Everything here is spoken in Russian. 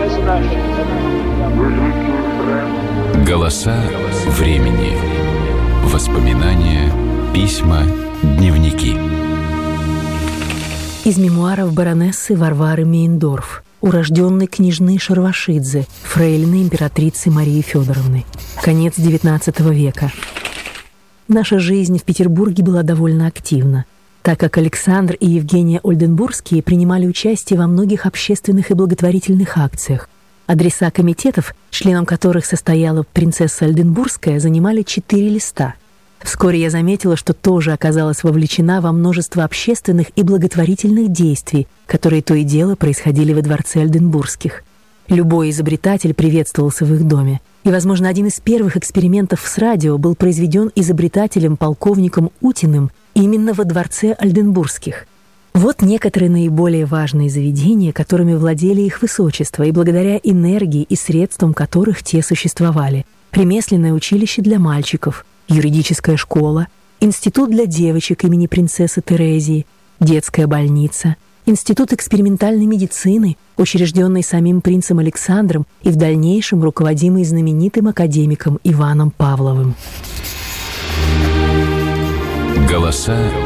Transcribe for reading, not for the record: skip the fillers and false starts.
Голоса времени. Воспоминания, письма, дневники. Из мемуаров баронессы Варвары Мейндорф, урожденной княжны Шарвашидзе, фрейлины императрицы Марии Федоровны. Конец XIX века. Наша жизнь в Петербурге была довольно активна, так как Александр и Евгения Ольденбургские принимали участие во многих общественных и благотворительных акциях. Адреса комитетов, членом которых состояла принцесса Ольденбургская, занимали 4 листа. Вскоре я заметила, что тоже оказалась вовлечена во множество общественных и благотворительных действий, которые то и дело происходили во дворце Ольденбургских. Любой изобретатель приветствовался в их доме. И, возможно, один из первых экспериментов с радио был произведен изобретателем-полковником Утиным именно во дворце Ольденбургских. Вот некоторые наиболее важные заведения, которыми владели их высочество, и благодаря энергии и средствам которых те существовали. Ремесленное училище для мальчиков, юридическая школа, институт для девочек имени принцессы Терезии, детская больница, институт экспериментальной медицины, учрежденный самим принцем Александром и в дальнейшем руководимый знаменитым академиком Иваном Павловым. Голоса